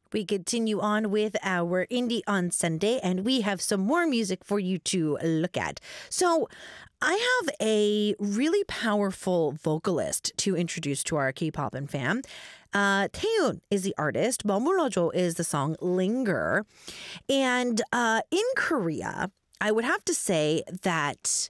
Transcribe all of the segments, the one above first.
We continue on with our Indie on Sunday, and we have some more music for you to look at. So I have a really powerful vocalist to introduce to our K-pop and fam. Taeyoon is the artist. 머물러줘 is the song Linger. And in Korea, I would have to say that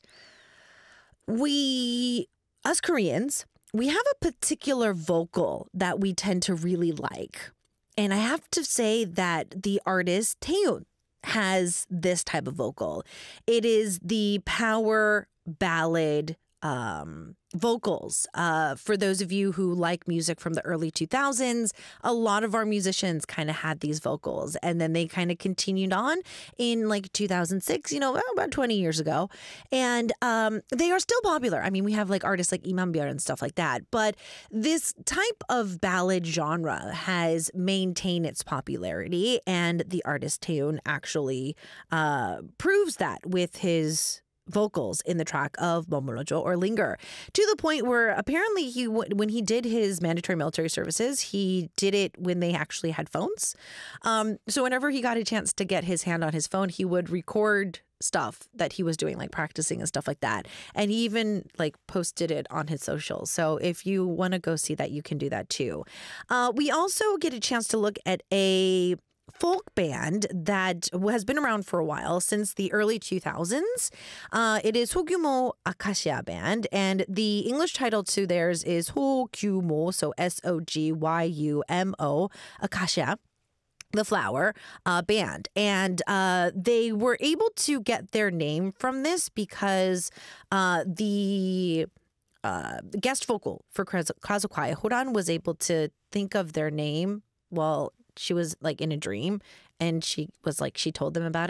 us Koreans, we have a particular vocal that we tend to really like. And I have to say that the artist Taeyoon has this type of vocal. It is the power ballad vocals. For those of you who like music from the early 2000s, a lot of our musicians kind of had these vocals, and then they kind of continued on in like 2006, about 20 years ago. And they are still popular. I mean, we have like artists like Lee Man-byeol and stuff like that. But this type of ballad genre has maintained its popularity, and the artist Taeyoon actually proves that with his vocals in the track of 머물러줘 or Linger, to the point where apparently when he did his mandatory military services, he did it when they actually had phones. So whenever he got a chance to get his hand on his phone, he would record stuff that he was doing, like practicing and stuff like that. And he even like posted it on his socials. So if you want to go see that, you can do that too. We also get a chance to look at a folk band that has been around for a while, since the early 2000s. It is 소규모 Acacia Band, and the English title to theirs is 소규모, so SOGYUMO, Acacia, the flower band. And they were able to get their name from this because the guest vocal for Kazokwai, Horan, was able to think of their name while she was like in a dream, and she told them about it.